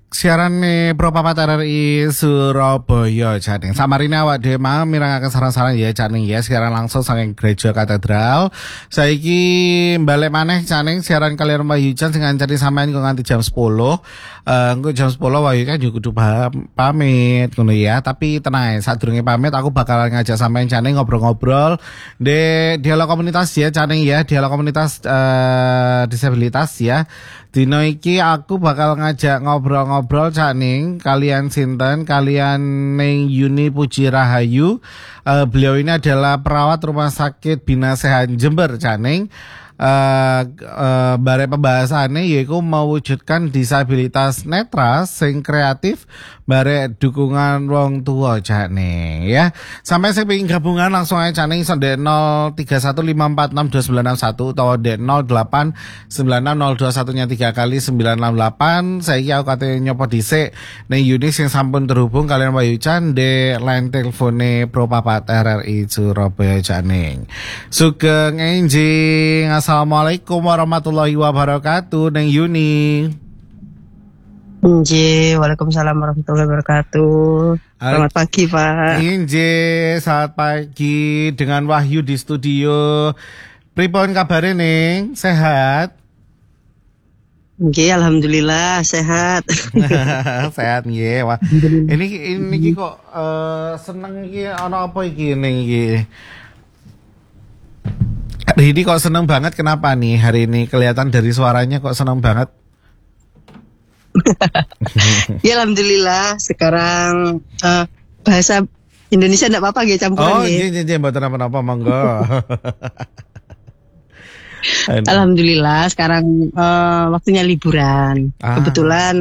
Siaran nih Pro Papat RRI Surabaya Janing. Samarine awak dhewe mau mirengaken saran-saran ya Janing ya siaran langsung saking Gereja Katedral. Saiki balik maneh Janing siaran kalian Mbak Yujan sing ngancani sampean kok nganti jam 10. Engko jam 10 Wahyu kan juga kudu pamit ngono ya. Tapi tenang, sadurunge pamit aku bakalan ngajak sampean Janing ngobrol-ngobrol di dialog komunitas ya Janing ya, dialog komunitas disabilitas ya. Dino iki aku bakal ngajak ngobrol-ngobrol Janing kalian sinten kalian Ning Yuni Puji Rahayu. Beliau ini adalah perawat Rumah Sakit Bina Sehat Jember Janing. Bare pembahasannya yaitu mewujudkan disabilitas netra sing kreatif bare dukungan wong tua Janing ya. Sampai saya pengen gabungan langsung aja Janing sonde 0315462961 atau de 089602 nya 3 kali 968. Saya aku katanya nyopo dhisik ning Yunis yang sampun terhubung kalian Wayu Chan de line telefone Pro Papat RRI Surabaya Janing. Sugeng enjing. Assalamualaikum warahmatullahi wabarakatuh Neng Yuni. Inje, waalaikumsalam warahmatullahi wabarakatuh. Selamat pagi Pak. Inje, selamat pagi dengan Wahyu di studio. Pripun kabare Neng? Sehat? Inje, alhamdulillah sehat. Sehat nggih. Wah. Ini kok seneng iki ana apa iki Neng iki? Ini kok seneng banget, kenapa nih hari ini kelihatan dari suaranya kok seneng banget? Ya alhamdulillah sekarang bahasa Indonesia enggak apa-apa ya campuran. Oh iya mboten apa-apa monggo. Alhamdulillah sekarang waktunya liburan. Kebetulan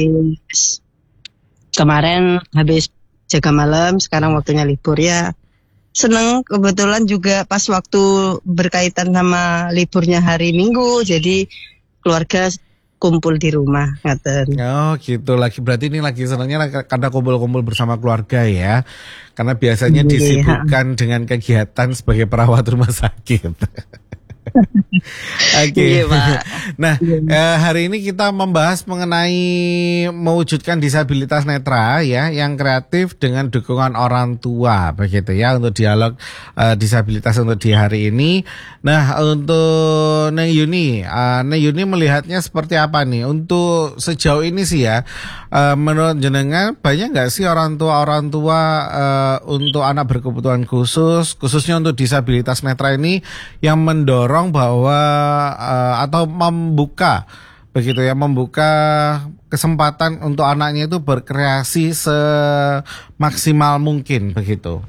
kemarin habis jaga malam, sekarang waktunya libur ya. Seneng kebetulan juga pas waktu berkaitan sama liburnya hari Minggu, jadi keluarga kumpul di rumah ngaten. Oh gitu, berarti ini lagi senangnya karena kumpul-kumpul bersama keluarga ya. Karena biasanya disibukkan dengan kegiatan sebagai perawat rumah sakit. Oke. Nah, hari ini kita membahas mengenai mewujudkan disabilitas netra ya, yang kreatif dengan dukungan orang tua, begitu ya untuk dialog disabilitas untuk di hari ini. Nah, untuk Neng Yuni melihatnya seperti apa nih? Untuk sejauh ini sih ya, menurut jenengan banyak nggak sih orang tua untuk anak berkebutuhan khususnya untuk disabilitas netra ini yang mendorong bahwa atau membuka kesempatan untuk anaknya itu berkreasi semaksimal mungkin begitu.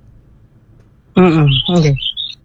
Okay.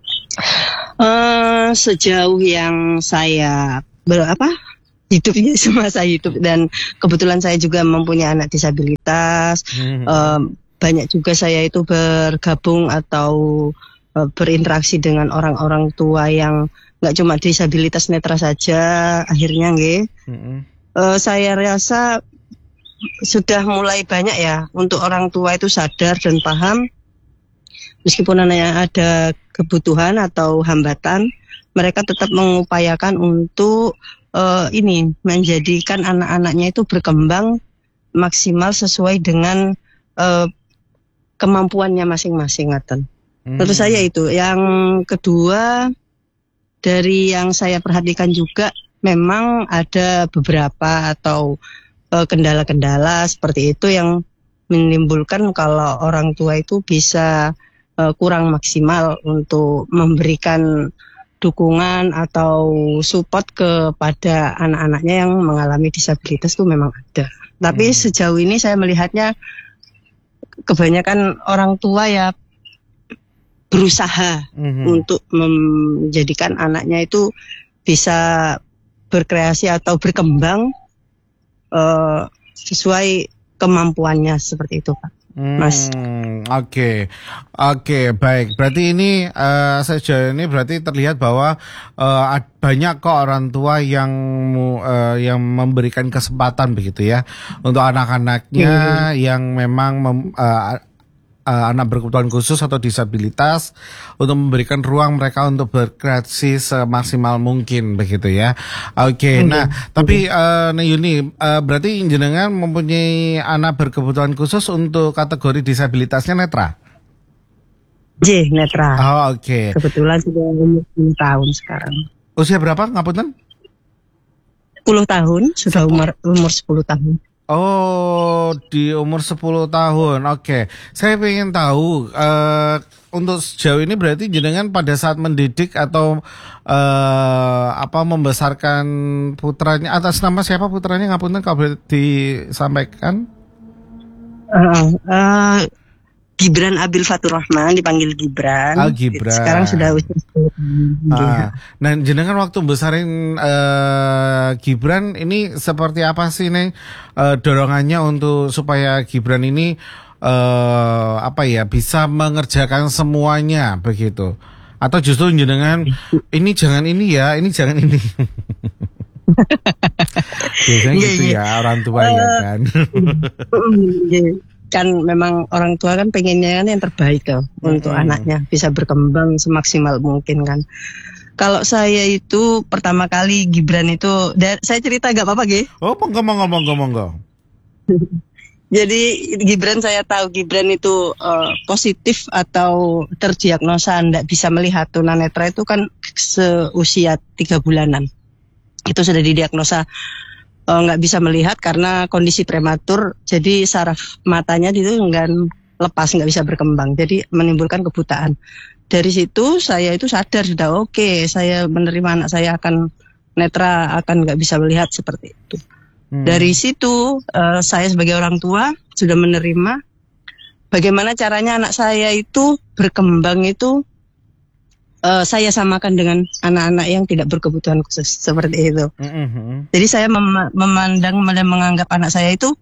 Sejauh yang saya hidupnya semasa hidup dan kebetulan saya juga mempunyai anak disabilitas. Banyak juga saya itu bergabung atau berinteraksi dengan orang-orang tua yang nggak cuma disabilitas netra saja akhirnya saya rasa sudah mulai banyak ya untuk orang tua itu sadar dan paham meskipun anaknya ada kebutuhan atau hambatan, mereka tetap mengupayakan untuk menjadikan anak-anaknya itu berkembang maksimal sesuai dengan kemampuannya masing-masing ngaten. Tentu saya itu. Yang kedua, dari yang saya perhatikan juga memang ada beberapa atau kendala-kendala seperti itu yang menimbulkan kalau orang tua itu bisa kurang maksimal untuk memberikan dukungan atau support kepada anak-anaknya yang mengalami disabilitas itu memang ada. Tapi sejauh ini saya melihatnya kebanyakan orang tua ya berusaha untuk menjadikan anaknya itu bisa berkreasi atau berkembang sesuai kemampuannya seperti itu Pak. Mas. Oke, baik. Berarti ini sejauh ini berarti terlihat bahwa banyak kok orang tua yang memberikan kesempatan begitu ya untuk anak-anaknya yang memang anak berkebutuhan khusus atau disabilitas untuk memberikan ruang mereka untuk berkreasi semaksimal mungkin begitu ya. Oke, nah tapi Yuni, berarti jenengan mempunyai anak berkebutuhan khusus untuk kategori disabilitasnya netra? Netra. Oh, oke. Kebetulan sudah umur 10 tahun sekarang. Usia berapa ngapunten? 10 tahun, sudah umur 10 tahun. Oh, di umur 10 tahun. Oke. Saya ingin tahu untuk sejauh ini berarti jenengan pada saat mendidik atau membesarkan putranya, atas nama siapa putranya ngapunten kalau boleh disampaikan? Gibran Abil Fatur Rahman, dipanggil Gibran. Gibran. Sekarang sudah usia 10 tahun. Nah, jenengan waktu besarin Gibran ini seperti apa sih nih dorongannya untuk supaya Gibran ini bisa mengerjakan semuanya begitu? Atau justru jenengan ini jangan ini ya, ini jangan ini. Biasanya gitu ya orang tua ya kan. Kan memang orang tua kan pengennya kan yang terbaik untuk anaknya bisa berkembang semaksimal mungkin kan. Kalau saya itu pertama kali Gibran itu, saya cerita gak apa-apa Ge? Oh monggo. Jadi Gibran, saya tahu Gibran itu positif atau terdiagnosa tidak bisa melihat tunanetra itu kan seusia 3 bulanan. Itu sudah didiagnosa nggak bisa melihat karena kondisi prematur, jadi saraf matanya itu nggak lepas, nggak bisa berkembang, jadi menimbulkan kebutaan. Dari situ saya itu sadar sudah oke, saya menerima anak saya akan netra, akan nggak bisa melihat seperti itu. Dari situ saya sebagai orang tua sudah menerima bagaimana caranya anak saya itu berkembang itu saya samakan dengan anak-anak yang tidak berkebutuhan khusus seperti itu. Jadi saya memandang dan menganggap anak saya itu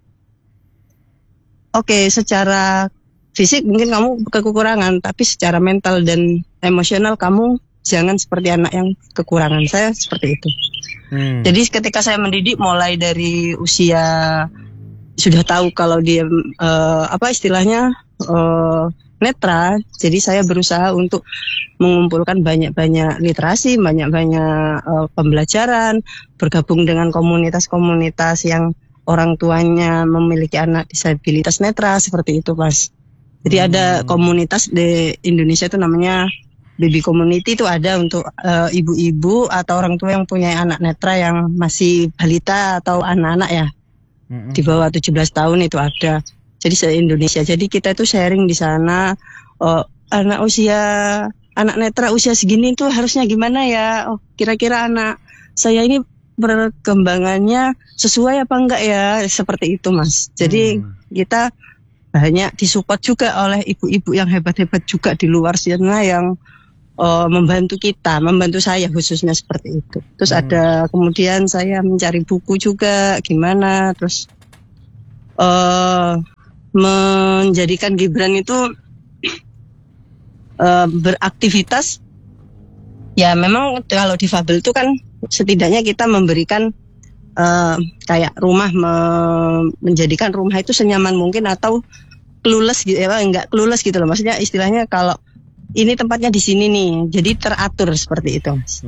oke, secara fisik mungkin kamu kekurangan, tapi secara mental dan emosional kamu jangan seperti anak yang kekurangan. Saya seperti itu. Jadi ketika saya mendidik mulai dari usia sudah tahu kalau dia istilahnya netra, jadi saya berusaha untuk mengumpulkan banyak-banyak literasi, banyak-banyak pembelajaran, bergabung dengan komunitas-komunitas yang orang tuanya memiliki anak disabilitas netra, seperti itu Mas. Jadi ada komunitas di Indonesia itu namanya Baby Community, itu ada untuk ibu-ibu atau orang tua yang punya anak netra yang masih balita atau anak-anak ya, di bawah 17 tahun itu ada. Jadi se-Indonesia. Jadi kita itu sharing di sana, anak netra usia segini tuh harusnya gimana ya? Oh, kira-kira anak saya ini perkembangannya sesuai apa enggak ya? Seperti itu Mas. Jadi kita banyak disupport juga oleh ibu-ibu yang hebat-hebat juga di luar sana yang membantu kita, membantu saya khususnya seperti itu. Terus ada kemudian saya mencari buku juga gimana, terus menjadikan Gibran itu beraktivitas. Ya memang kalau difabel itu kan setidaknya kita memberikan kayak rumah, menjadikan rumah itu senyaman mungkin atau clueless gitu ya, enggak clueless gitu loh. Maksudnya istilahnya kalau ini tempatnya di sini nih, jadi teratur seperti itu Mas.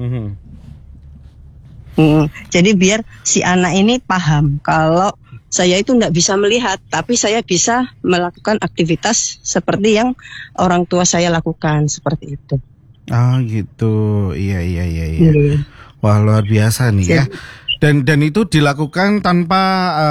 Jadi biar si anak ini paham kalau saya itu tidak bisa melihat, tapi saya bisa melakukan aktivitas seperti yang orang tua saya lakukan, seperti itu. Ah gitu, iya. Wah luar biasa nih ya. Dan itu dilakukan tanpa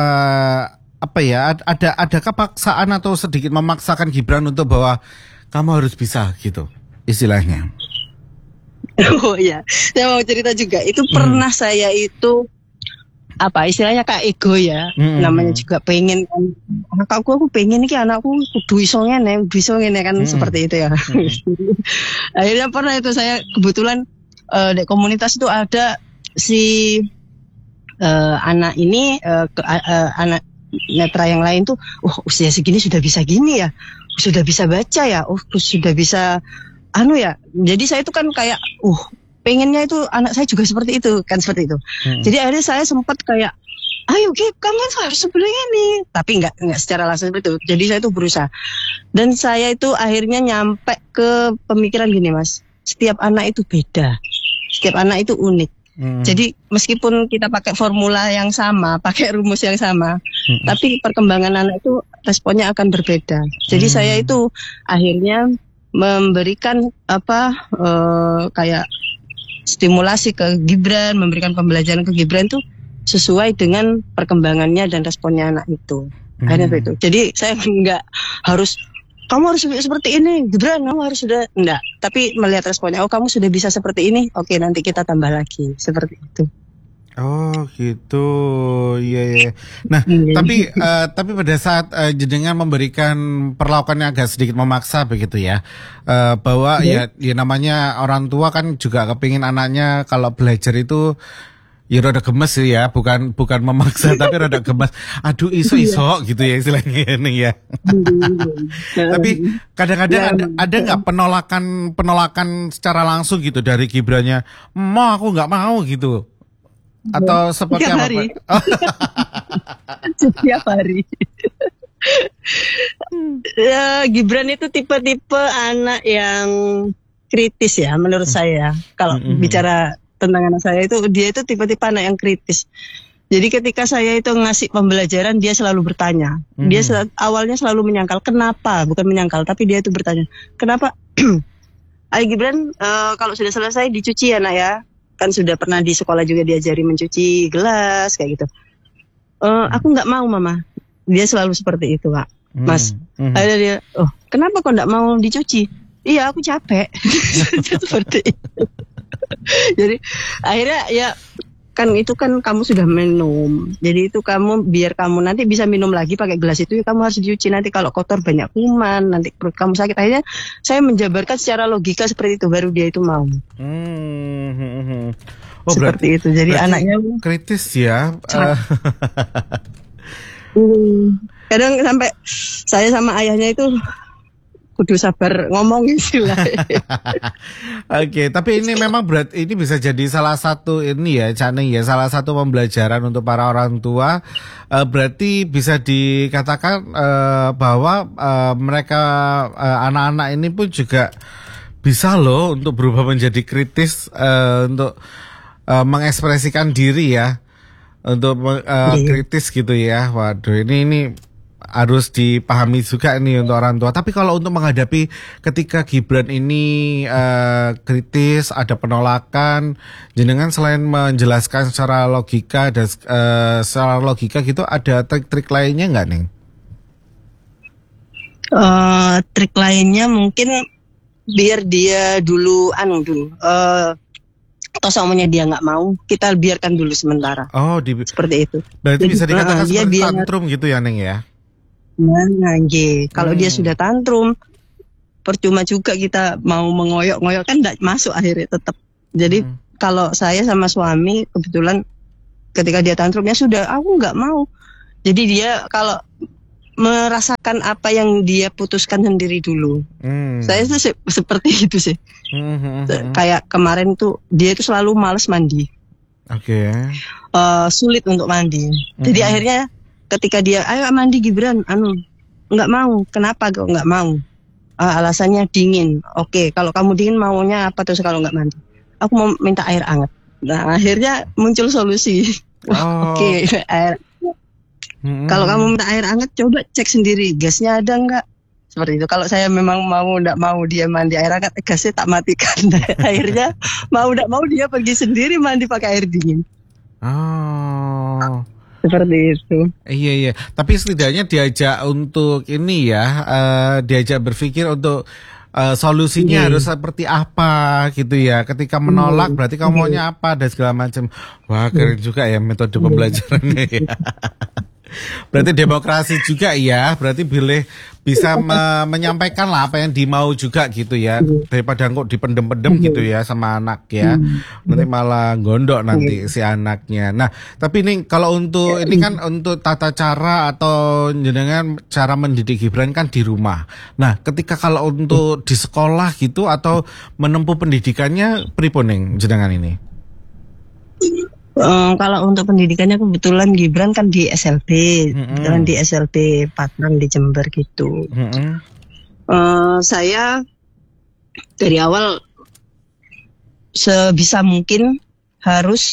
adakah paksaan atau sedikit memaksakan Gibran untuk bahwa kamu harus bisa gitu istilahnya? Oh iya, saya mau cerita juga. Itu pernah saya itu istilahnya kayak ego ya, namanya juga pengen kan, aku pengen nih anakku kudu iso ngene kan, seperti itu ya. Akhirnya pernah itu saya kebetulan di komunitas itu ada si anak ini anak netra yang lain tuh, usia segini sudah bisa gini ya, sudah bisa baca ya, sudah bisa ya. Jadi saya itu kan kayak pengennya itu anak saya juga seperti itu kan, seperti itu. Jadi akhirnya saya sempat kayak ayo Gib, kamu harus seperti ini. Tapi nggak secara langsung seperti itu. Jadi saya itu berusaha. Dan saya itu akhirnya nyampe ke pemikiran gini Mas. Setiap anak itu beda. Setiap anak itu unik. Jadi meskipun kita pakai formula yang sama, pakai rumus yang sama, tapi perkembangan anak itu responnya akan berbeda. Jadi saya itu akhirnya memberikan kayak stimulasi ke Gibran, memberikan pembelajaran ke Gibran itu sesuai dengan perkembangannya dan responnya anak itu. Akhirnya itu. Jadi saya nggak harus kamu harus seperti ini, Gibran, kamu harus sudah enggak. Tapi melihat responnya, oh kamu sudah bisa seperti ini, oke nanti kita tambah lagi seperti itu. Oh gitu, iya. Nah, tapi pada saat jenengan memberikan perlakuan yang agak sedikit memaksa begitu ya, bahwa ya namanya orang tua kan juga kepingin anaknya kalau belajar itu ya rada gemes sih ya, bukan memaksa tapi rada gemes. Aduh iso gitu ya istilahnya ini ya. Tapi kadang-kadang ada nggak penolakan secara langsung gitu dari Gibrannya, "Ma, aku nggak mau" gitu. Atau seperti Setiap apa? hari. Setiap hari. Ya, Gibran itu tipe-tipe anak yang kritis ya menurut saya. Kalau bicara tentang anak saya itu, dia itu tipe-tipe anak yang kritis. Jadi ketika saya itu ngasih pembelajaran, dia selalu bertanya. Dia awalnya selalu menyangkal. Kenapa? Bukan menyangkal, tapi dia itu bertanya. Kenapa? Ayo Gibran, kalau sudah selesai dicuci ya nak ya. Kan sudah pernah di sekolah juga diajari mencuci gelas kayak gitu. Aku nggak mau mama. Dia selalu seperti itu Pak. Mas. Akhirnya dia, kenapa kok nggak mau dicuci? Iya aku capek. Seperti itu. Jadi akhirnya ya kan itu kan kamu sudah minum. Jadi itu biar kamu nanti bisa minum lagi pakai gelas itu ya kamu harus dicuci, nanti kalau kotor banyak kuman, nanti perut kamu sakit. Akhirnya saya menjabarkan secara logika seperti itu baru dia itu mau. Oh, seperti itu. Jadi anaknya kritis ya. Kadang sampai saya sama ayahnya itu kudu sabar ngomong istilahnya. Oke, tapi ini memang ini bisa jadi salah satu ini ya, Cak Ning ya, salah satu pembelajaran untuk para orang tua. Berarti bisa dikatakan bahwa mereka anak-anak ini pun juga bisa loh untuk berubah menjadi kritis, untuk mengekspresikan diri ya, untuk kritis gitu ya. Waduh, ini harus dipahami juga nih untuk orang tua. Tapi kalau untuk menghadapi ketika Gibran ini kritis, ada penolakan, jenengan selain menjelaskan secara logika dan secara logika gitu, ada trik-trik lainnya nggak Ning? Trik lainnya mungkin biar dia dulu atau semuanya dia nggak mau, kita biarkan dulu sementara. Seperti itu. Berarti bisa dikatakan seperti tantrum gitu ya Ning ya? Nah, kalau dia sudah tantrum, percuma juga kita mau mengoyok-ngoyok kan tidak masuk akhirnya tetap. Jadi kalau saya sama suami kebetulan ketika dia tantrumnya sudah aku nggak mau. Jadi dia kalau merasakan apa yang dia putuskan sendiri dulu. Saya tuh seperti itu sih. Kayak kemarin tuh dia itu selalu malas mandi. Oke. Sulit untuk mandi. Jadi akhirnya ketika dia ayo mandi Gibran, nggak mau. Kenapa kok nggak mau? Alasannya dingin. Oke, kalau kamu dingin maunya apa terus kalau nggak mandi? Aku mau minta air hangat. Nah akhirnya muncul solusi. Oke, air. Kalau kamu minta air hangat, coba cek sendiri gasnya ada nggak? Seperti itu. Kalau saya memang nggak mau dia mandi air hangat, gasnya tak matikan. Akhirnya nggak mau dia pergi sendiri mandi pakai air dingin. Seperti itu. Iya. Tapi setidaknya diajak untuk ini ya, diajak berpikir untuk solusinya harus seperti apa gitu ya. Ketika menolak berarti kamu maunya apa dan segala macam. Wah keren juga ya metode pembelajarannya ya. Berarti demokrasi juga ya. Berarti bisa menyampaikan lah apa yang dimau juga gitu ya, daripada kok dipendem-pendem gitu ya sama anak ya, nanti malah gondok nanti si anaknya. Nah tapi ini kalau untuk ini kan untuk tata cara atau jenengan cara mendidik Gibran kan di rumah. Nah ketika kalau untuk di sekolah gitu atau menempuh pendidikannya pripun ning jenengan ini? Kalau untuk pendidikannya kebetulan Gibran kan di SLB, kebetulan di SLB Patran di Jember gitu. Saya dari awal sebisa mungkin harus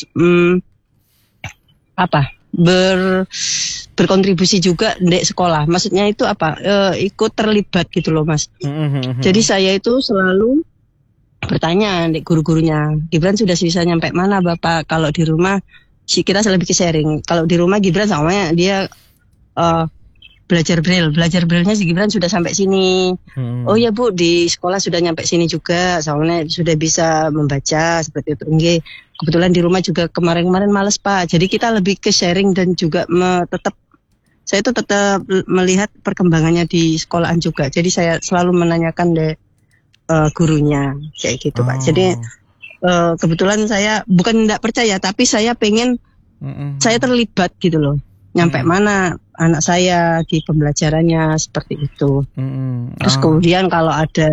berkontribusi juga di sekolah. Maksudnya itu ikut terlibat gitu loh, Mas. Jadi saya itu selalu bertanya di guru-gurunya, Gibran sudah bisa nyampe mana Bapak? Kalau di rumah kita lebih ke sharing. Kalau di rumah Gibran sama dia belajar braille-nya si Gibran sudah sampai sini. Oh ya Bu, di sekolah sudah nyampe sini juga, soalnya sudah bisa membaca seperti itu. Nggih. Kebetulan di rumah juga kemarin-kemarin males Pak. Jadi kita lebih ke sharing dan juga saya itu tetap melihat perkembangannya di sekolahan juga. Jadi saya selalu menanyakan gurunya kayak gitu Pak. Jadi kebetulan saya bukan tidak percaya, tapi saya pengen saya terlibat gitu loh. Nyampe mana anak saya di pembelajarannya seperti itu. Terus kemudian kalau ada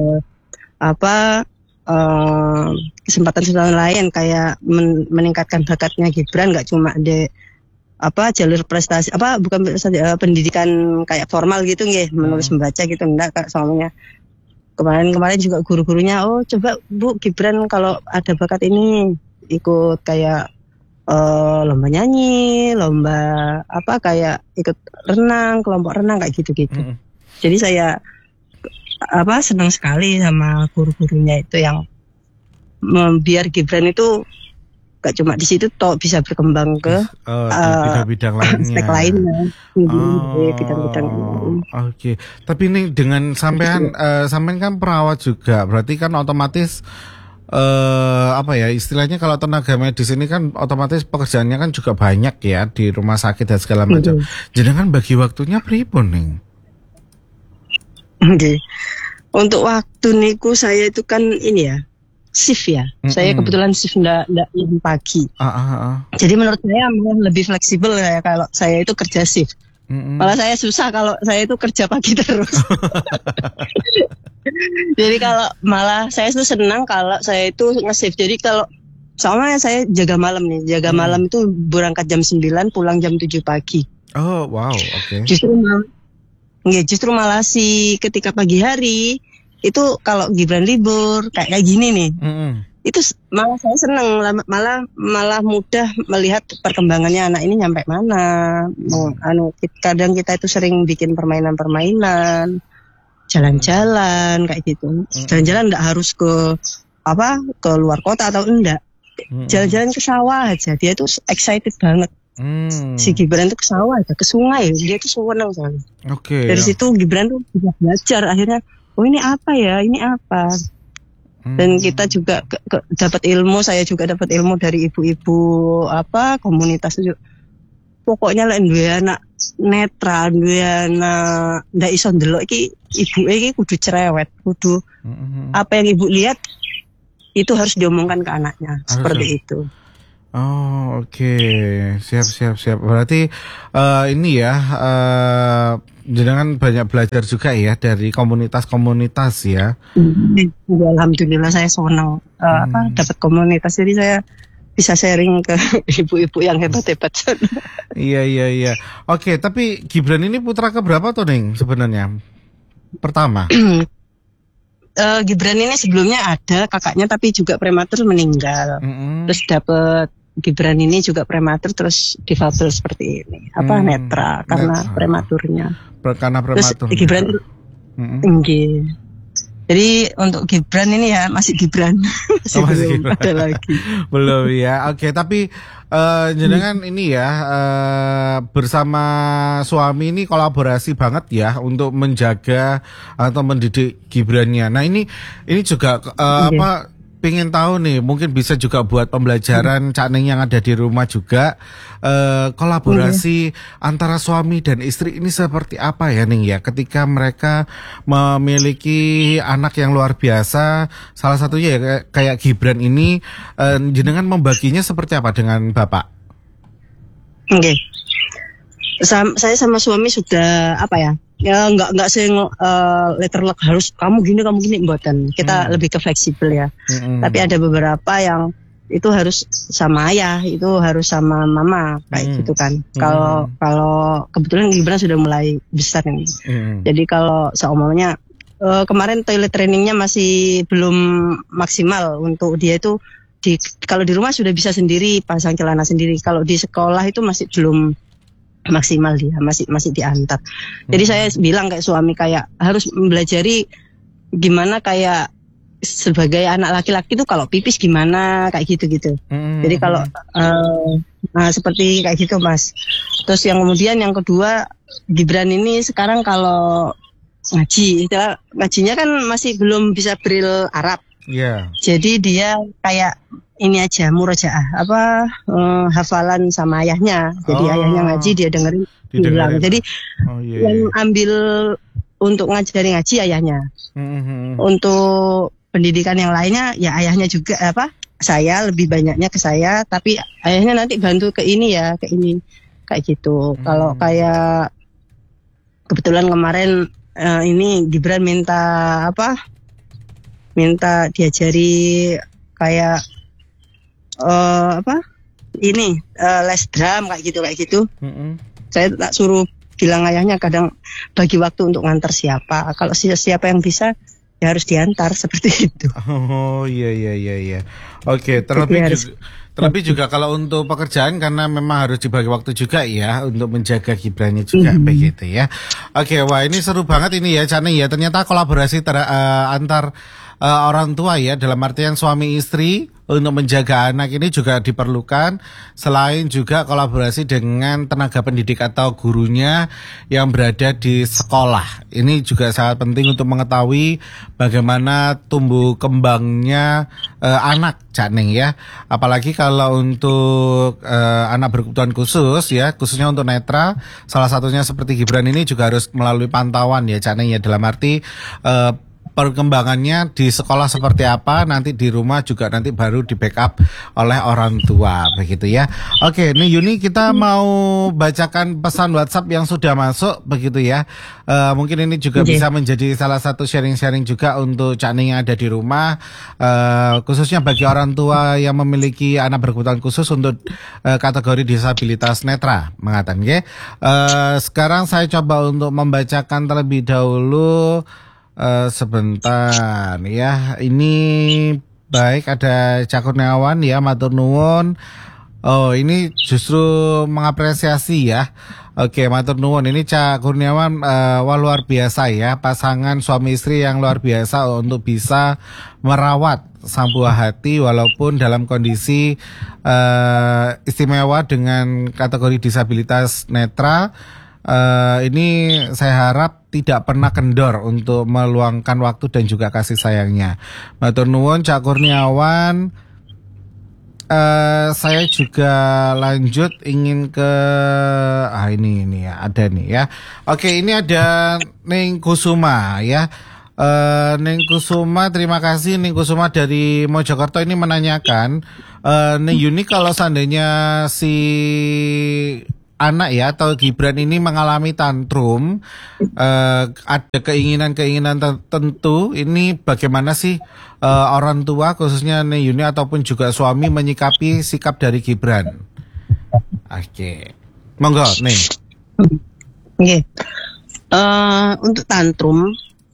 kesempatan lain kayak meningkatkan bakatnya Gibran, nggak cuma jalur prestasi bukan pendidikan kayak formal gitu nggih, menulis membaca gitu enggak Kak, soalnya kemarin juga guru-gurunya coba Bu Gibran kalau ada bakat ini ikut kayak lomba nyanyi, lomba kayak ikut renang, kelompok renang kayak gitu-gitu. Jadi saya senang sekali sama guru-gurunya itu yang biar Gibran itu gak cuma di situ bisa berkembang ke bidang-bidang lainnya. Aspek lainnya. Bidang-bidang. Oke. Tapi ini dengan sampean kan perawat juga, berarti kan otomatis istilahnya kalau tenaga medis ini kan otomatis pekerjaannya kan juga banyak ya di rumah sakit dan segala macam. Jadi kan bagi waktunya pripun nih? Untuk waktu niku saya itu kan ini ya, shift ya. Saya kebetulan shift ndak yang pagi. Jadi menurut saya lebih fleksibel ya kalau saya itu kerja shift. Malah saya susah kalau saya itu kerja pagi terus. Jadi kalau malah saya itu senang kalau saya itu nge-shift. Jadi kalau soalnya saya jaga malam nih. Jaga malam itu berangkat jam 9, pulang jam 7 pagi. Oh, wow, oke. Justru malah ketika pagi hari itu kalau Gibran libur kayak gini nih. Itu malah saya senang, malah mudah melihat perkembangannya anak ini nyampe mana. Kadang kita itu sering bikin permainan-permainan, jalan-jalan kayak gitu. Jalan-jalan enggak harus ke luar kota atau enggak. Jalan-jalan ke sawah aja, dia tuh excited banget. Si Gibran tuh ke sawah aja, ke sungai, dia tuh senang sekali. Dari situ Gibran tuh bisa belajar akhirnya. Ini apa ya? Ini apa? Dan kita juga dapat ilmu, saya juga dapat ilmu dari ibu-ibu komunitas juga. Pokoknya lek duwe anak netra, duwe anak ndak iso ndelok iki ibuke iki kudu cerewet, kudu apa yang ibu lihat itu harus diomongkan ke anaknya, seperti itu. Oh, oke. Siap. Berarti ini ya jenengan banyak belajar juga ya dari komunitas-komunitas ya. Alhamdulillah saya senang dapat komunitas, jadi saya bisa sharing ke ibu-ibu yang hebat-hebat. Iya. Oke, tapi Gibran ini putra keberapa tuh Ning sebenarnya? Pertama. Gibran ini sebelumnya ada kakaknya tapi juga prematur meninggal. Terus dapat Gibran ini juga prematur terus difabel seperti ini. Netra karena prematurnya. Karena prematur. Terus Gibran jadi untuk Gibran ini ya masih Gibran. masih belum ada lagi. Belum ya. Oke, tapi jenengan ini ya bersama suami ini kolaborasi banget ya untuk menjaga atau mendidik Gibrannya. Nah, ini juga pengen tahu nih, mungkin bisa juga buat pembelajaran Cak Ning yang ada di rumah juga, kolaborasi antara suami dan istri ini seperti apa ya Ning ya, ketika mereka memiliki anak yang luar biasa, salah satunya ya kayak Gibran ini, jenengan membaginya seperti apa dengan Bapak? Saya sama suami sudah nggak letterlock harus kamu gini mbuatan. Kita lebih ke fleksibel ya. Tapi ada beberapa yang itu harus sama ayah, itu harus sama mama kayak gitu kan. Kalau kebetulan Gibran sudah mulai besar nih. Jadi kalau seumpamanya kemarin toilet trainingnya masih belum maksimal untuk dia itu kalau di rumah sudah bisa sendiri pasang celana sendiri. Kalau di sekolah itu masih belum maksimal, dia masih diantar. Jadi saya bilang kayak suami kayak harus belajari gimana kayak sebagai anak laki-laki itu kalau pipis gimana kayak gitu. Jadi kalau seperti kayak gitu Mas. Terus yang kemudian yang kedua, Gibran ini sekarang kalau ngaji, ngajinya kan masih belum bisa Braille Arab. Jadi dia kayak ini aja murojaah hafalan sama ayahnya. Jadi ayahnya ngaji dia dengerin. Jadi yang ambil untuk ngajari ngaji ayahnya. Untuk pendidikan yang lainnya ya ayahnya juga saya lebih banyaknya ke saya, tapi ayahnya nanti bantu ke ini kayak gitu. Kalau kayak kebetulan kemarin ini Gibran minta diajari kayak les drum kayak gitu. Saya tak suruh bilang ayahnya kadang bagi waktu untuk ngantar siapa. Kalau siapa yang bisa ya harus diantar seperti itu. Oh iya. Oke, terlebih juga kalau untuk pekerjaan karena memang harus dibagi waktu juga ya untuk menjaga Gibrannya juga begitu ya. Oke, wah ini seru banget ini ya Chane ya. Ternyata kolaborasi antar orang tua ya dalam artian suami istri untuk menjaga anak ini juga diperlukan, selain juga kolaborasi dengan tenaga pendidik atau gurunya yang berada di sekolah. Ini juga sangat penting untuk mengetahui bagaimana tumbuh kembangnya anak Cak Ning ya. Apalagi kalau untuk anak berkebutuhan khusus ya, khususnya untuk netra, salah satunya seperti Gibran ini juga harus melalui pantauan ya Cak Ning ya, dalam arti perkembangannya di sekolah seperti apa, nanti di rumah juga nanti baru di backup oleh orang tua begitu ya. Oke, nih Yuni kita mau bacakan pesan WhatsApp yang sudah masuk begitu ya. Mungkin ini juga bisa menjadi salah satu sharing-sharing juga untuk Cak Ning yang ada di rumah, khususnya bagi orang tua yang memiliki anak berkebutuhan khusus untuk kategori disabilitas netra mengatakan ya. Sekarang saya coba untuk membacakan terlebih dahulu. Sebentar ya, ini baik ada Cak Kurniawan ya, matur nuwun. Oh ini justru mengapresiasi ya. Oke, matur nuwun, ini Cak Kurniawan wah luar biasa ya, pasangan suami istri yang luar biasa untuk bisa merawat sang buah hati walaupun dalam kondisi istimewa dengan kategori disabilitas netra. Ini saya harap tidak pernah kendor untuk meluangkan waktu dan juga kasih sayangnya. Matur nuwun Cak Kurniawan. Saya juga lanjut ingin ke ini ya, ada nih ya. Oke, ini ada Ning Kusuma ya. Ning Kusuma, terima kasih Ning Kusuma dari Mojokerto ini menanyakan, Ning Yuni kalau seandainya si anak ya atau Gibran ini mengalami tantrum, ada keinginan-keinginan tertentu, ini bagaimana sih orang tua khususnya Ning Yuni ataupun juga suami menyikapi sikap dari Gibran? Oke, monggo Ning. Oke. Untuk tantrum,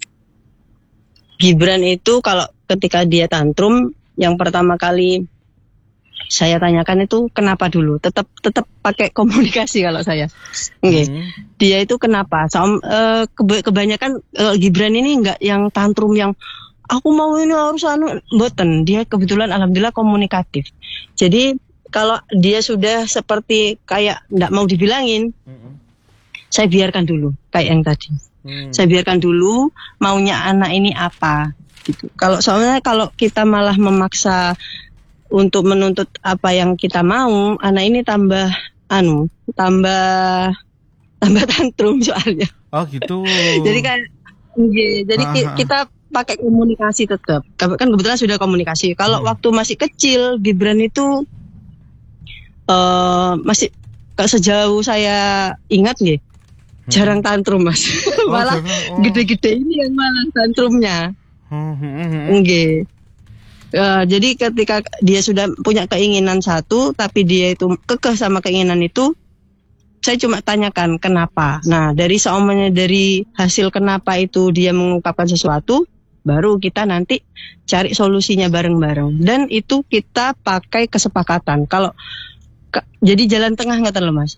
Gibran itu kalau ketika dia tantrum, yang pertama kali saya tanyakan itu kenapa dulu. Tetap pakai komunikasi kalau saya. Dia itu kenapa? Kebanyakan Gibran ini enggak yang tantrum yang aku mau ini harus mboten. Dia kebetulan alhamdulillah komunikatif. Jadi kalau dia sudah seperti kayak enggak mau dibilangin, saya biarkan dulu kayak yang tadi. Saya biarkan dulu maunya anak ini apa gitu. Soalnya kalau kita malah memaksa untuk menuntut apa yang kita mau, anak ini tambah tantrum soalnya. Oh gitu. Jadi kita pakai komunikasi tetap. Kan kebetulan sudah komunikasi. Kalau waktu masih kecil, Gibran itu masih sejauh saya ingat nggih, jarang tantrum Mas. Malah gede-gede ini yang malah tantrumnya. Nggih. Jadi ketika dia sudah punya keinginan satu, tapi dia itu kekeh sama keinginan itu, saya cuma tanyakan kenapa. Nah, dari hasil kenapa itu dia mengungkapkan sesuatu, baru kita nanti cari solusinya bareng-bareng. Dan itu kita pakai kesepakatan. Jadi jalan tengah nggak terlalu, Mas.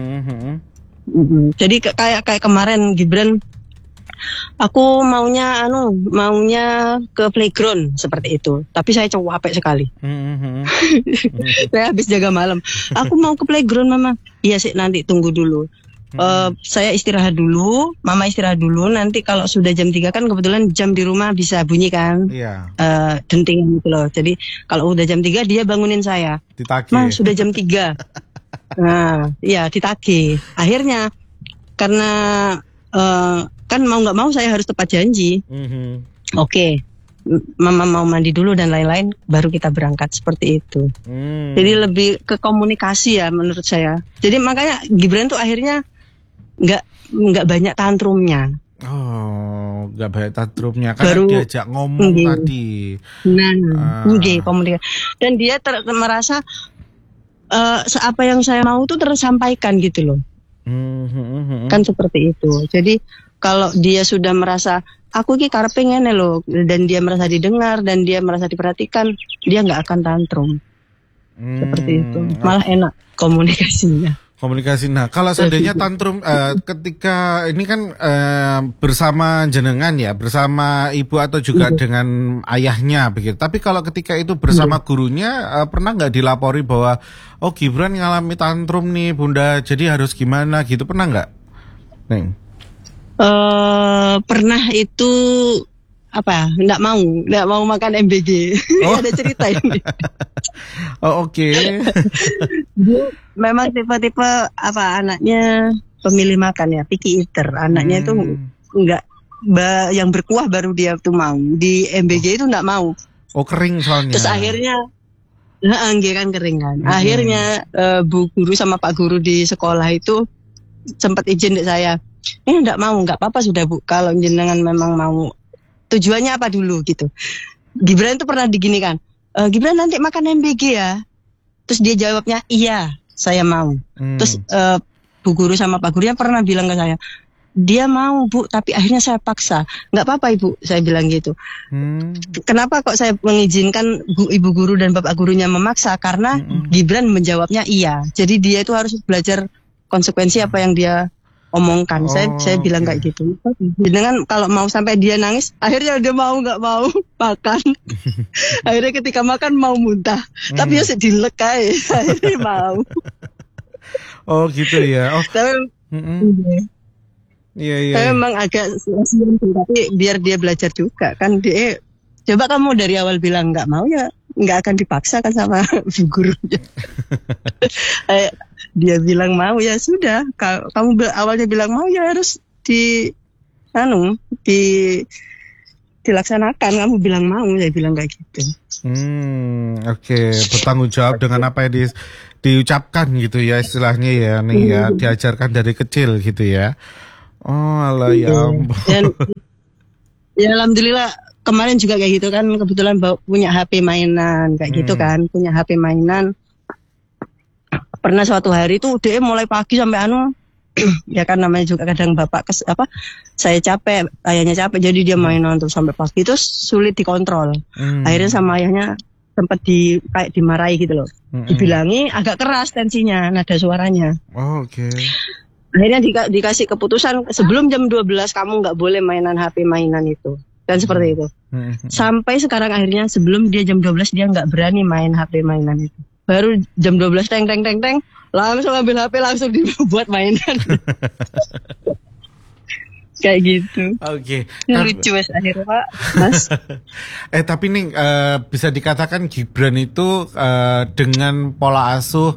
Jadi kayak kemarin Gibran, aku maunya ke playground seperti itu. Tapi saya capek sekali. Saya habis jaga malam. Aku mau ke playground, Mama. Iya sih, nanti tunggu dulu. Saya istirahat dulu, Mama istirahat dulu. Nanti kalau sudah jam 3 kan kebetulan jam di rumah bisa bunyi kan. Iya. Denting gitu loh. Jadi kalau udah jam 3 dia bangunin saya. Ditagih. Ma, sudah jam 3. Nah, iya ditagih. Akhirnya karena kan mau nggak mau saya harus tepat janji. Oke, Mama mau mandi dulu dan lain-lain, baru kita berangkat seperti itu. Jadi lebih ke komunikasi ya menurut saya. Jadi makanya Gibran tuh akhirnya nggak banyak tantrumnya. Oh, nggak banyak tantrumnya karena Baru diajak ngomong tadi. Nah, komunikasi. Dan dia merasa apa yang saya mau tuh tersampaikan gitu loh. Kan seperti itu. Jadi kalau dia sudah merasa aku ki karepe ngene loh, dan dia merasa didengar dan dia merasa diperhatikan, dia nggak akan tantrum. Seperti itu. Malah enak komunikasinya. Nah, kalau seandainya tantrum ketika ini kan bersama jenengan ya, bersama ibu atau juga dengan ayahnya begitu. Tapi kalau ketika itu bersama gurunya, pernah nggak dilapori bahwa oh Gibran ngalami tantrum nih Bunda, jadi harus gimana gitu, pernah nggak, Neng? Pernah itu nggak mau makan MBG. Ada cerita ini. Oh, oke. Memang tipe-tipe anaknya pemilih makan ya, picky eater. Anaknya itu nggak yang berkuah baru dia tuh mau. Di MBG itu nggak mau. Oh, kering soalnya. Terus akhirnya kan kering kan. Akhirnya Bu Guru sama Pak Guru di sekolah itu sempat izin dek saya. Enggak mau, nggak apa-apa sudah Bu. Kalau jenengan memang mau, tujuannya apa dulu gitu. Gibran itu pernah diginikan. Gibran nanti makan MBG ya. Terus dia jawabnya iya, saya mau. Terus Bu Guru sama Pak Gurunya pernah bilang ke saya, dia mau Bu, tapi akhirnya saya paksa. Nggak apa-apa Ibu, saya bilang gitu. Kenapa kok saya mengizinkan Ibu Guru dan Bapak Gurunya memaksa? Karena Gibran menjawabnya iya. Jadi dia itu harus belajar konsekuensi apa yang dia omongkan. Saya bilang kayak gitu. Dengan kalau mau sampai dia nangis, akhirnya dia mau nggak mau makan. Akhirnya ketika makan mau muntah, tapi ya sedilek aja. Akhirnya mau. Oh gitu ya. Oh. Iya. Saya memang agak tapi biar dia belajar juga kan. Dia coba kamu dari awal bilang nggak mau ya nggak akan dipaksa kan sama gurunya. Dia bilang mau ya sudah. Kamu awalnya bilang mau ya harus dilaksanakan. Kamu bilang mau, saya bilang kayak gitu. Oke. Bertanggung jawab dengan apa yang diucapkan gitu ya istilahnya ya nih ya, diajarkan dari kecil gitu ya. Oh alah ya ampun. Dan ya alhamdulillah kemarin juga kayak gitu kan, kebetulan punya HP mainan kayak gitu kan, punya HP mainan. Pernah suatu hari tuh dia mulai pagi sampai ya kan namanya juga kadang bapak saya capek, ayahnya capek, jadi dia mainan tuh sampai pagi, terus sulit dikontrol. Akhirnya sama ayahnya sempat kayak dimarahi gitu loh. Dibilangi agak keras tensinya, nada suaranya. Oh, oke. Akhirnya dikasih keputusan sebelum jam 12 kamu nggak boleh mainan HP mainan itu. Dan seperti itu. Sampai sekarang akhirnya sebelum dia jam 12 dia nggak berani main HP mainan itu. Baru jam 12 teng langsung ambil HP langsung dibuat mainan. Kayak gitu. Oke. Lucu akhirnya Pak, Mas. Tapi nih bisa dikatakan Gibran itu dengan pola asuh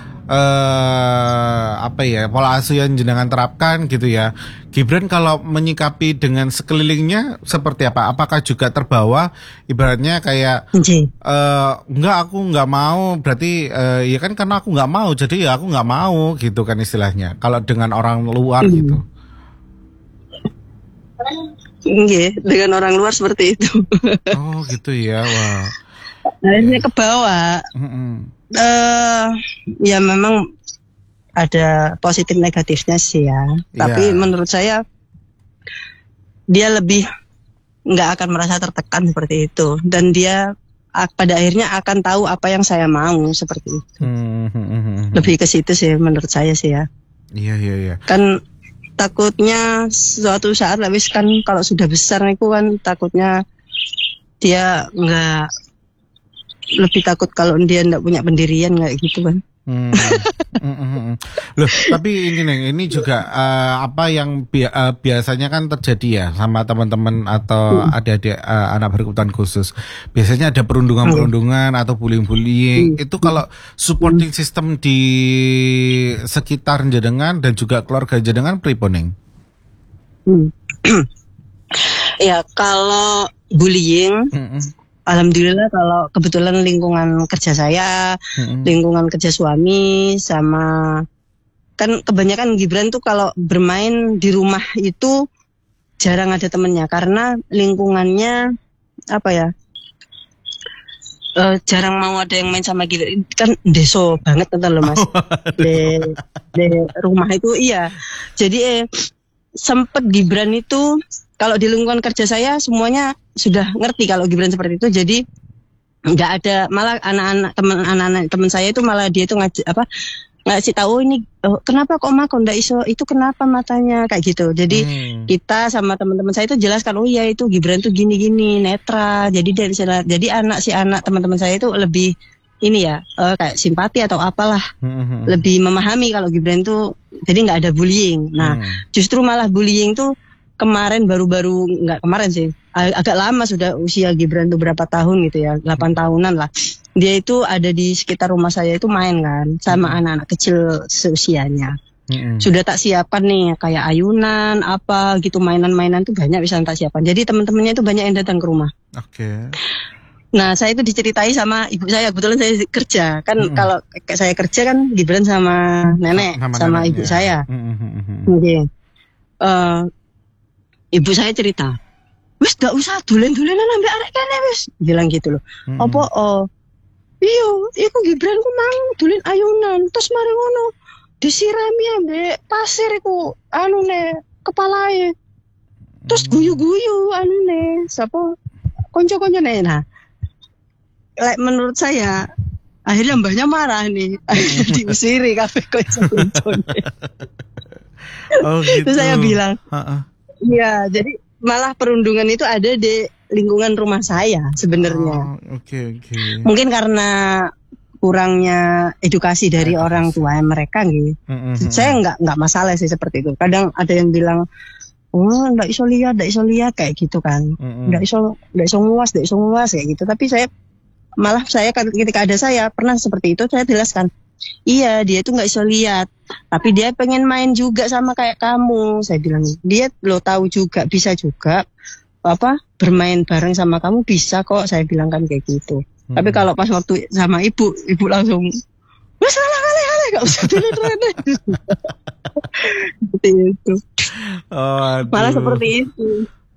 pola asuh yang jenengan terapkan gitu ya. Gibran kalau menyikapi dengan sekelilingnya seperti apa? Apakah juga terbawa ibaratnya kayak enggak, aku nggak mau, berarti ya kan karena aku nggak mau jadi ya aku nggak mau gitu kan istilahnya. Kalau dengan orang luar gitu. Iya, dengan orang luar seperti itu. Oh gitu ya, wah. akhirnya kebawa. Ya memang ada positif negatifnya sih ya. Tapi menurut saya dia lebih nggak akan merasa tertekan seperti itu, dan dia pada akhirnya akan tahu apa yang saya mau seperti itu. Lebih ke situ sih menurut saya sih ya. Iya. Kan takutnya suatu saat habis kan kalau sudah besar itu kan takutnya dia nggak, lebih takut kalau dia nggak punya pendirian kayak gitu kan. Loh, tapi ini juga apa yang biasanya kan terjadi ya sama teman-teman atau adik-adik anak berkebutuhan khusus. Biasanya ada perundungan atau bullying. Itu kalau supporting system di sekitar jenengan dan juga keluarga jenengan priponing. Ya, kalau bullying alhamdulillah kalau kebetulan lingkungan kerja saya, lingkungan kerja suami, sama kan kebanyakan Gibran tuh kalau bermain di rumah itu jarang ada temennya karena lingkungannya apa ya, jarang mau ada yang main sama Gibran, kan deso banget kan loh mas. di rumah itu iya, jadi sempet Gibran itu kalau di lingkungan kerja saya semuanya sudah ngerti kalau Gibran seperti itu, jadi nggak ada, malah anak-anak teman saya itu malah dia itu ngasih tahu ini kenapa kok mak ndak iso, itu kenapa matanya kayak gitu. Jadi kita sama teman-teman saya itu jelaskan, oh iya itu Gibran tuh gini-gini netral, jadi dari sana, jadi anak teman-teman saya itu lebih ini ya kayak simpati atau apalah, lebih memahami kalau Gibran tuh jadi nggak ada bullying. Nah justru malah bullying tuh kemarin baru-baru, nggak kemarin sih, agak lama sudah usia Gibran tuh berapa tahun gitu ya, 8 tahunan lah. Dia itu ada di sekitar rumah saya itu main kan sama anak-anak kecil seusianya. Sudah tak siapkan nih kayak ayunan apa gitu, mainan-mainan tuh banyak bisa tak siapkan. Jadi teman-temannya itu banyak yang datang ke rumah. Nah saya itu diceritai sama ibu saya, kebetulan saya kerja kan, kalau saya kerja kan Gibran sama nenek sama ibu saya. Ibu saya cerita, wis gak usah dulen-dulenan ambek arek kene wis, bilang gitu loh. Apa iya, iku Gibran ku mang dulen ayunan, terus mari ngono disirami ambek pasir iku anune kepalae. Terus guyu-guyu anune sapa kanca-kancane. Nah, menurut saya akhirnya mbahnya marah nih, diusiri kabeh kanca-kancane. Oh gitu. Terus saya bilang, iya, jadi malah perundungan itu ada di lingkungan rumah saya sebenarnya. Oke. Mungkin karena kurangnya edukasi dari orang tua mereka gitu. Saya nggak masalah sih seperti itu. Kadang ada yang bilang, oh nggak iso lihat kayak gitu kan. Nggak iso nguas kayak gitu. Tapi saya ketika ada saya pernah seperti itu, saya jelaskan. Iya, dia tuh nggak iso lihat, tapi dia pengen main juga sama kayak kamu. Saya bilang, dia lo tahu juga, bisa juga bermain bareng sama kamu, bisa kok. Saya bilang kan kayak gitu. Tapi kalau pas waktu sama ibu langsung masalah kali nggak usah dulu. Seperti itu. Malah seperti itu.